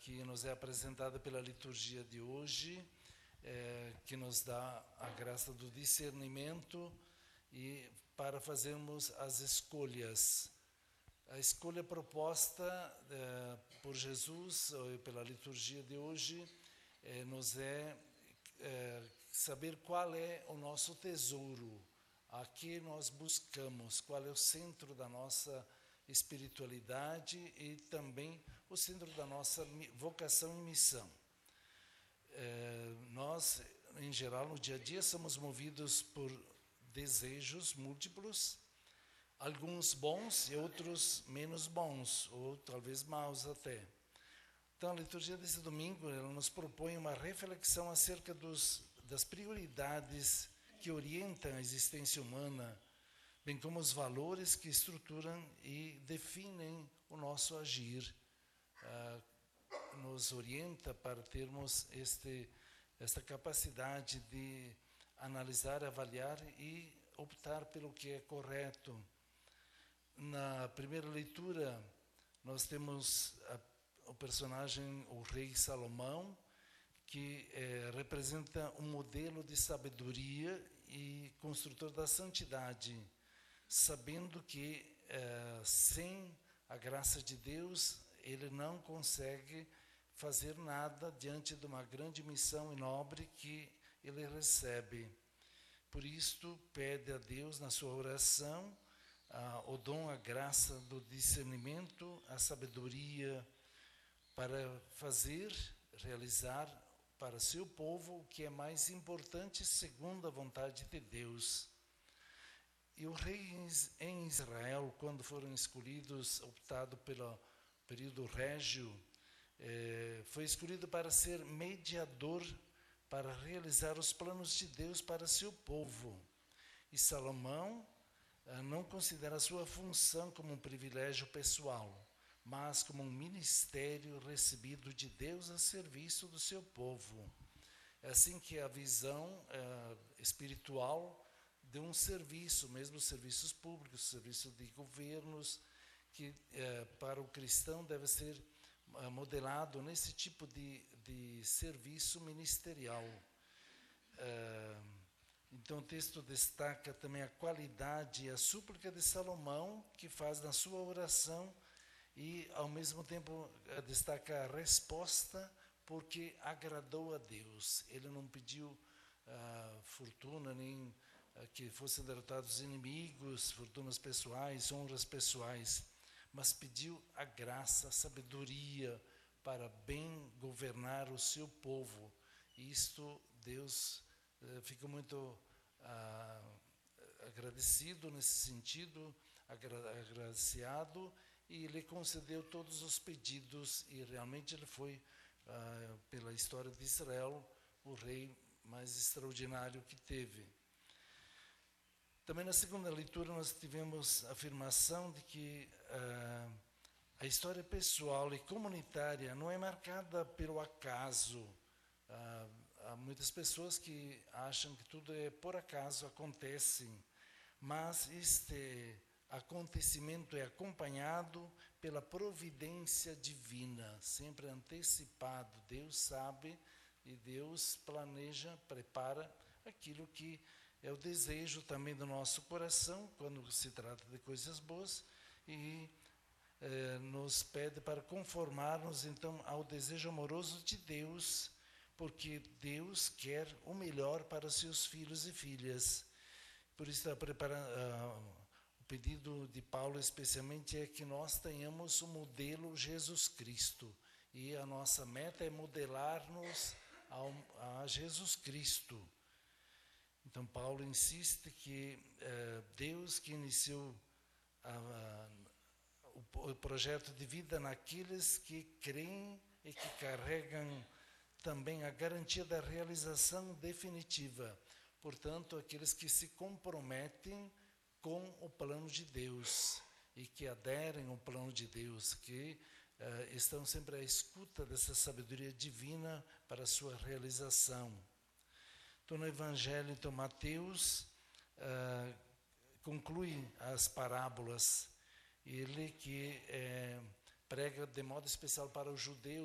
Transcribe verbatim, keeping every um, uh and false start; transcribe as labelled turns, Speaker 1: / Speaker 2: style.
Speaker 1: que nos é apresentada pela liturgia de hoje, é, que nos dá a graça do discernimento e para fazermos as escolhas. A escolha proposta é, por Jesus, pela liturgia de hoje, é, nos é, é saber qual é o nosso tesouro, a que nós buscamos, qual é o centro da nossa espiritualidade e também o centro da nossa vocação e missão. É, nós, em geral, no dia a dia, somos movidos por desejos múltiplos, alguns bons e outros menos bons, ou talvez maus até. Então, a liturgia desse domingo ela nos propõe uma reflexão acerca dos, das prioridades que orientam a existência humana, bem como os valores que estruturam e definem o nosso agir. Ah, nos orienta para termos este, esta capacidade de analisar, avaliar e optar pelo que é correto. Na primeira leitura, nós temos a, o personagem, o rei Salomão, que eh, representa um modelo de sabedoria e construtor da santidade, sabendo que eh, sem a graça de Deus, ele não consegue fazer nada diante de uma grande missão e nobre que ele recebe. Por isto, pede a Deus na sua oração ah, o dom, a graça do discernimento, a sabedoria para fazer, realizar para seu povo o que é mais importante segundo a vontade de Deus. E o rei em Israel, quando foram escolhidos, optado pelo período régio, eh, foi escolhido para ser mediador, para realizar os planos de Deus para seu povo. E Salomão eh, não considera a sua função como um privilégio pessoal, mas como um ministério recebido de Deus a serviço do seu povo. É assim que a visão eh, espiritual de um serviço, mesmo os serviços públicos, serviço de governos, que eh, para o cristão deve ser eh, modelado nesse tipo de, de serviço ministerial. Eh, então o texto destaca também a qualidade e a súplica de Salomão, que faz na sua oração, e ao mesmo tempo eh, destaca a resposta, porque agradou a Deus. Ele não pediu ah, fortuna, nem que fossem derrotados os inimigos, fortunas pessoais, honras pessoais, mas pediu a graça, a sabedoria para bem governar o seu povo. E isto Deus eh, fica muito ah, agradecido nesse sentido, agra- agraciado, e lhe concedeu todos os pedidos, e realmente ele foi, ah, pela história de Israel, o rei mais extraordinário que teve. Também na segunda leitura nós tivemos a afirmação de que ah, a história pessoal e comunitária não é marcada pelo acaso. Ah, há muitas pessoas que acham que tudo é por acaso, acontece, mas este acontecimento é acompanhado pela providência divina, sempre antecipado. Deus sabe e Deus planeja, prepara aquilo que é o desejo também do nosso coração, quando se trata de coisas boas, e eh, nos pede para conformarmos, então, ao desejo amoroso de Deus, porque Deus quer o melhor para seus filhos e filhas. Por isso, a prepara, a, o pedido de Paulo, especialmente, é que nós tenhamos o modelo Jesus Cristo, e a nossa meta é modelar-nos ao, a Jesus Cristo. Então, Paulo insiste que eh, Deus que iniciou a, a, o, o projeto de vida naqueles que creem e que carregam também a garantia da realização definitiva. Portanto, aqueles que se comprometem com o plano de Deus e que aderem ao plano de Deus, que eh, estão sempre à escuta dessa sabedoria divina para a sua realização. Então, no Evangelho, então, Mateus uh, conclui as parábolas, ele que eh, prega de modo especial para os judeus,